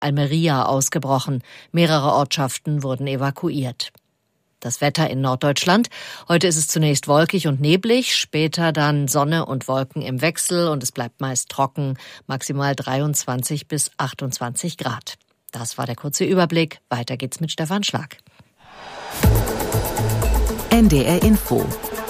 Almería ausgebrochen. Mehrere Ortschaften wurden evakuiert. Das Wetter in Norddeutschland. Heute ist es zunächst wolkig und neblig, später dann Sonne und Wolken im Wechsel und es bleibt meist trocken, maximal 23 bis 28 Grad. Das war der kurze Überblick. Weiter geht's mit Stefan Schlag. NDR Info.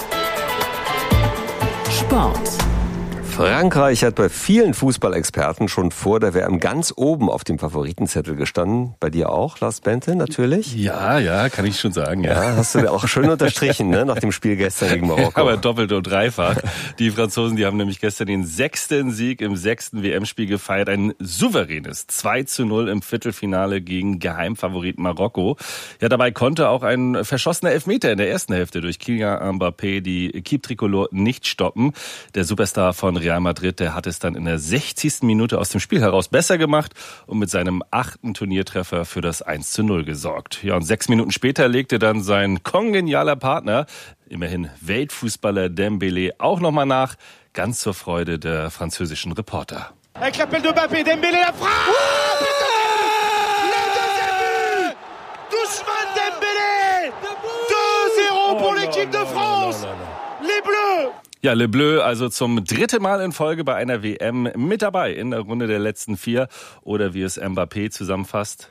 Sport. Frankreich hat bei vielen Fußballexperten schon vor der WM ganz oben auf dem Favoritenzettel gestanden. Bei dir auch, Lars Bente, natürlich? Ja, kann ich schon sagen. Ja, hast du auch schön unterstrichen, ne, nach dem Spiel gestern gegen Marokko. Aber doppelt und dreifach. Die Franzosen, die haben nämlich gestern den 6. Sieg im 6. WM-Spiel gefeiert. Ein souveränes 2:0 im Viertelfinale gegen Geheimfavorit Marokko. Ja, dabei konnte auch ein verschossener Elfmeter in der ersten Hälfte durch Kylian Mbappé die Équipe Tricolore nicht stoppen. Der Superstar von Real Madrid, der hat es dann in der 60. Minute aus dem Spiel heraus besser gemacht und mit seinem 8. Turniertreffer für das 1:0 gesorgt. Ja, und 6 Minuten später legte dann sein kongenialer Partner, immerhin Weltfußballer Dembélé, auch nochmal nach, ganz zur Freude der französischen Reporter. Avec l'appel de Mbappé, Dembélé la frappe! Le deuxième but! D'Ousmane Dembélé! 2-0 pour l'équipe de France! Les Bleus! Ja, Le Bleu also zum 3. Mal in Folge bei einer WM mit dabei in der Runde der letzten 4. Oder wie es Mbappé zusammenfasst.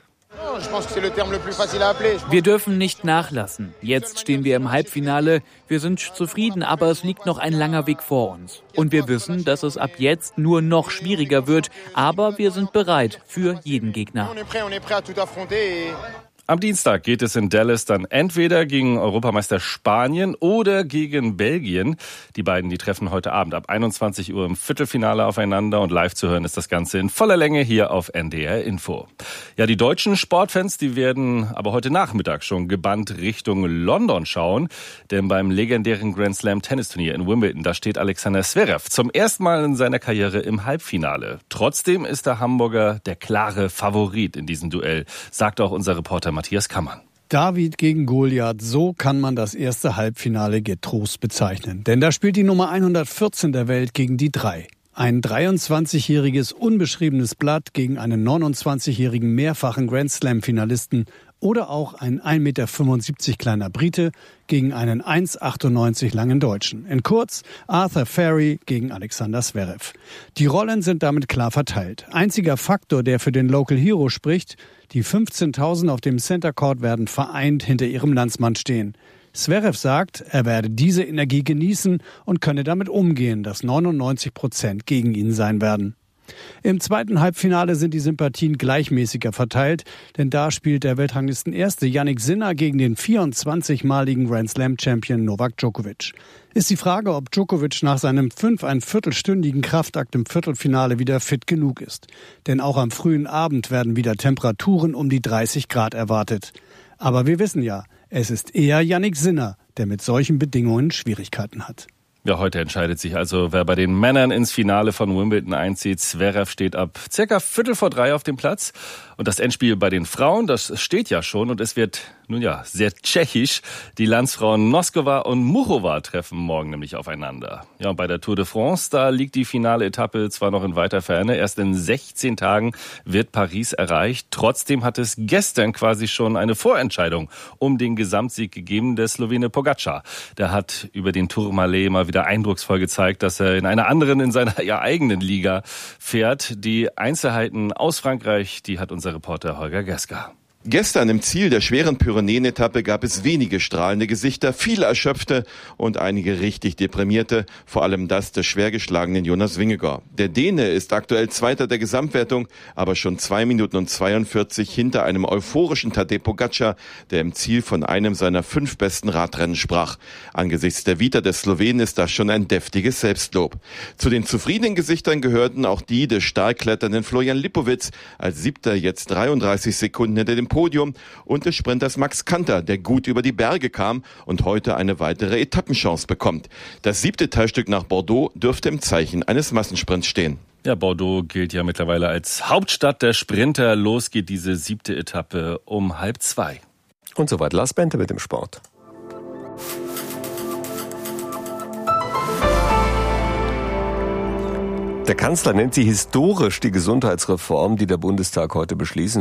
Wir dürfen nicht nachlassen. Jetzt stehen wir im Halbfinale. Wir sind zufrieden, aber es liegt noch ein langer Weg vor uns. Und wir wissen, dass es ab jetzt nur noch schwieriger wird. Aber wir sind bereit für jeden Gegner. Am Dienstag geht es in Dallas dann entweder gegen Europameister Spanien oder gegen Belgien. Die beiden, die treffen heute Abend ab 21 Uhr im Viertelfinale aufeinander und live zu hören ist das Ganze in voller Länge hier auf NDR Info. Ja, die deutschen Sportfans, die werden aber heute Nachmittag schon gebannt Richtung London schauen, denn beim legendären Grand Slam Tennisturnier in Wimbledon, da steht Alexander Zverev zum ersten Mal in seiner Karriere im Halbfinale. Trotzdem ist der Hamburger der klare Favorit in diesem Duell, sagt auch unser Reporter Matthias Kammann. David gegen Goliath, so kann man das erste Halbfinale getrost bezeichnen. Denn da spielt die Nummer 114 der Welt gegen die 3. Ein 23-jähriges unbeschriebenes Blatt gegen einen 29-jährigen mehrfachen Grand-Slam-Finalisten oder auch ein 1,75 Meter kleiner Brite gegen einen 1,98 langen Deutschen. In kurz, Arthur Ferry gegen Alexander Zverev. Die Rollen sind damit klar verteilt. Einziger Faktor, der für den Local Hero spricht, die 15.000 auf dem Center Court werden vereint hinter ihrem Landsmann stehen. Zverev sagt, er werde diese Energie genießen und könne damit umgehen, dass 99% gegen ihn sein werden. Im zweiten Halbfinale sind die Sympathien gleichmäßiger verteilt, denn da spielt der Weltranglistenerste Jannik Sinner gegen den 24-maligen Grand-Slam-Champion Novak Djokovic. Ist die Frage, ob Djokovic nach seinem 5,25-stündigen Kraftakt im Viertelfinale wieder fit genug ist. Denn auch am frühen Abend werden wieder Temperaturen um die 30 Grad erwartet. Aber wir wissen ja, es ist eher Jannik Sinner, der mit solchen Bedingungen Schwierigkeiten hat. Ja, heute entscheidet sich also, wer bei den Männern ins Finale von Wimbledon einzieht. Zverev steht ab circa 2:45 auf dem Platz. Und das Endspiel bei den Frauen, das steht ja schon. Und es wird, nun ja, sehr tschechisch. Die Landsfrauen Noskova und Muchova treffen morgen nämlich aufeinander. Ja, und bei der Tour de France, da liegt die finale Etappe zwar noch in weiter Ferne. Erst in 16 Tagen wird Paris erreicht. Trotzdem hat es gestern quasi schon eine Vorentscheidung um den Gesamtsieg gegeben. Der Slowene Pogačar, der hat über den Tourmalet mal wieder eindrucksvoll gezeigt, dass er in einer anderen, in seiner eigenen Liga fährt. Die Einzelheiten aus Frankreich, die hat unser Reporter Holger Geska. Gestern im Ziel der schweren Pyrenäen-Etappe gab es wenige strahlende Gesichter, viele Erschöpfte und einige richtig deprimierte, vor allem das des schwer geschlagenen Jonas Vingegaard. Der Däne ist aktuell Zweiter der Gesamtwertung, aber schon 2 Minuten und 42 hinter einem euphorischen Tadej Pogačar, der im Ziel von einem seiner 5 besten Radrennen sprach. Angesichts der Vita des Slowenen ist das schon ein deftiges Selbstlob. Zu den zufriedenen Gesichtern gehörten auch die des stark kletternden Florian Lipowitz, als Siebter jetzt 33 Sekunden hinter dem Podium, und des Sprinters Max Kanter, der gut über die Berge kam und heute eine weitere Etappenchance bekommt. Das 7. Teilstück nach Bordeaux dürfte im Zeichen eines Massensprints stehen. Ja, Bordeaux gilt ja mittlerweile als Hauptstadt der Sprinter. Los geht diese 7. Etappe um 1:30. Und soweit Lars Bente mit dem Sport. Der Kanzler nennt sie historisch, die Gesundheitsreform, die der Bundestag heute beschließen